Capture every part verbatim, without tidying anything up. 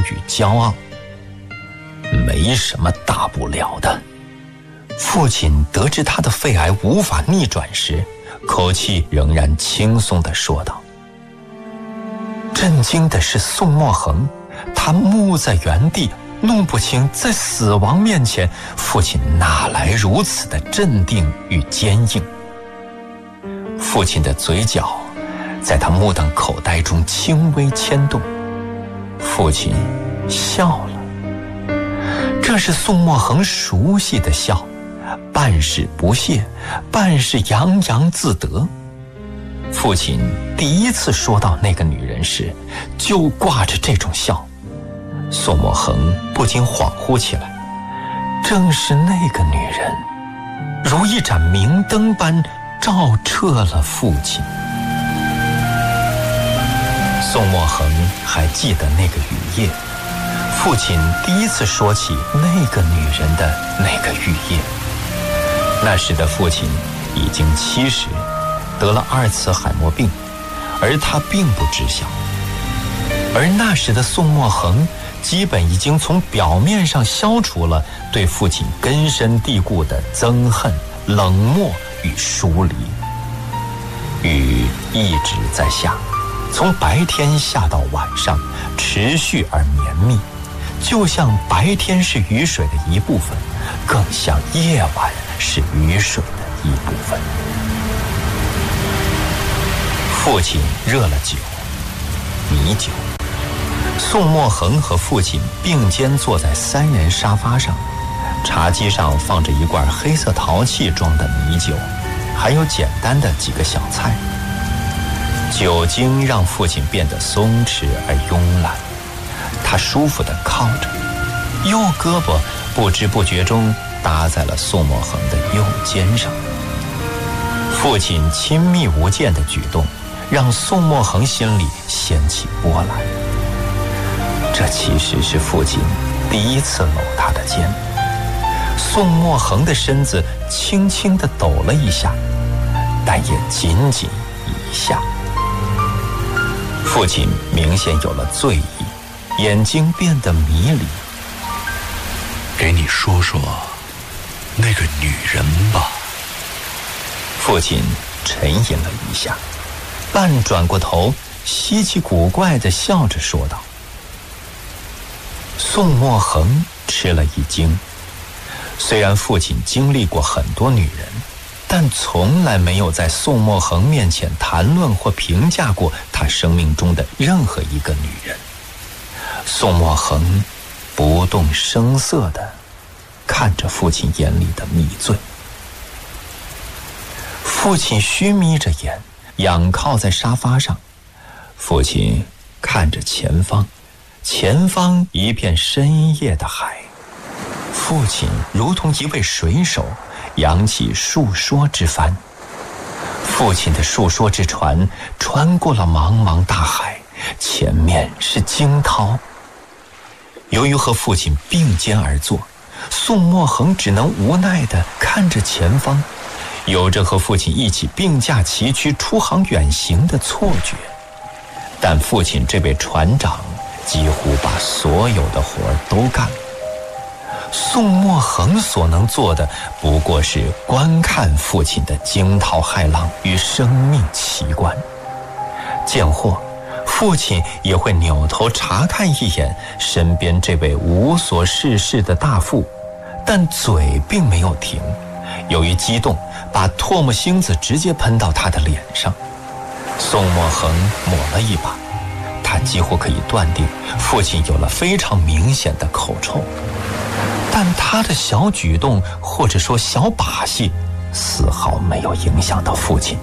与骄傲。没什么大不了的。父亲得知他的肺癌无法逆转时，口气仍然轻松地说道。震惊的是宋墨恒，他木在原地，弄不清在死亡面前，父亲哪来如此的镇定与坚硬。父亲的嘴角在他目瞪口呆中轻微牵动，父亲笑了。这是宋墨恒熟悉的笑，半是不屑，半是洋洋自得。父亲第一次说到那个女人时，就挂着这种笑。宋墨恒不禁恍惚起来，正是那个女人，如一盏明灯般照彻了父亲。宋墨恒还记得那个雨夜，父亲第一次说起那个女人的那个雨夜。那时的父亲已经七十，得了阿尔茨海默病，而他并不知晓。而那时的宋墨恒基本已经从表面上消除了对父亲根深蒂固的憎恨、冷漠与疏离。雨一直在下，从白天下到晚上，持续而绵密，就像白天是雨水的一部分，更像夜晚是雨水的一部分。父亲热了酒，米酒。宋墨恒和父亲并肩坐在三人沙发上，茶几上放着一罐黑色陶器装的米酒，还有简单的几个小菜。酒精让父亲变得松弛而慵懒，他舒服地靠着，右胳膊不知不觉中搭在了宋墨恒的右肩上。父亲亲密无间的举动让宋墨恒心里掀起波澜。这其实是父亲第一次搂他的肩。宋墨恒的身子轻轻地抖了一下，但也仅仅一下。父亲明显有了醉意，眼睛变得迷离。 给你说说那个女人吧。 父亲沉吟了一下，半转过头，稀奇古怪地笑着说道。宋墨恒吃了一惊，虽然父亲经历过很多女人，但从来没有在宋墨恒面前谈论或评价过他生命中的任何一个女人。宋墨恒不动声色地看着父亲眼里的迷醉。父亲虚眯着眼，仰靠在沙发上。父亲看着前方，前方一片深夜的海。父亲如同一位水手，扬起述说之帆。父亲的述说之船穿过了茫茫大海，前面是惊涛。由于和父亲并肩而坐，宋墨恒只能无奈地看着前方，有着和父亲一起并驾齐驱出航远行的错觉。但父亲这位船长几乎把所有的活儿都干了，宋墨恒所能做的不过是观看父亲的惊涛骇浪与生命奇观。见货，父亲也会扭头查看一眼身边这位无所事事的大副，但嘴并没有停，由于激动，把唾沫星子直接喷到他的脸上。宋墨恒抹了一把，他几乎可以断定父亲有了非常明显的口臭，但他的小举动或者说小把戏丝毫没有影响到父亲。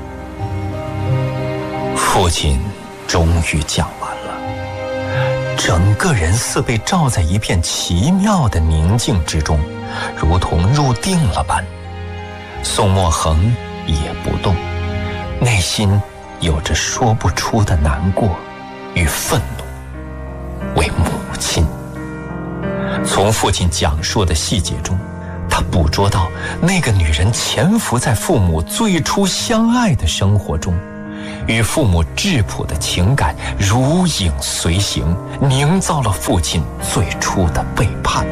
父亲终于讲完了，整个人似被罩在一片奇妙的宁静之中，如同入定了般。宋墨恒也不动，内心有着说不出的难过与愤怒。为母亲，从父亲讲述的细节中，他捕捉到那个女人潜伏在父母最初相爱的生活中， 与父母质朴的情感如影随形，营造了父亲最初的背叛。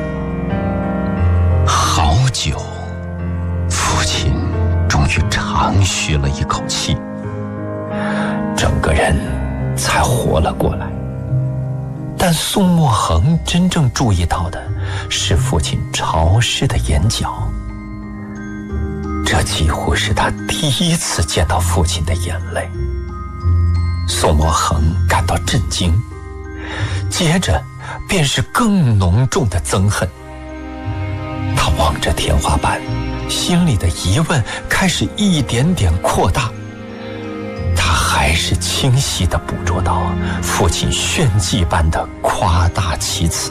好久，父亲终于长吁了一口气，整个人才活了过来。但宋墨恒真正注意到的是父亲潮湿的眼角，这几乎是他第一次见到父亲的眼泪。宋墨恒感到震惊，接着便是更浓重的憎恨。他望着天花板，心里的疑问开始一点点扩大。他还是清晰地捕捉到父亲炫技般的夸大其词。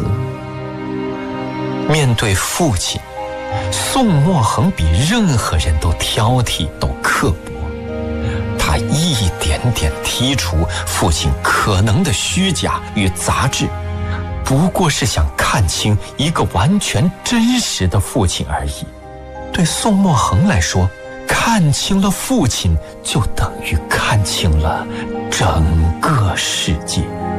面对父亲，宋墨恒比任何人都挑剔，都刻薄。他一点点剔除父亲可能的虚假与杂质，不过是想看清一个完全真实的父亲而已。对宋墨恒来说，看清了父亲，就等于看清了整个世界。